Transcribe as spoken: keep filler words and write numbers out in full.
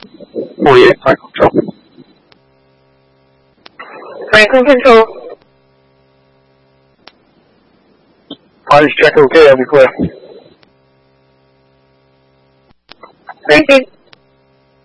forty-eight Franklin Control. Franklin Control. Pilot's check okay, I'll be clear. Franklin.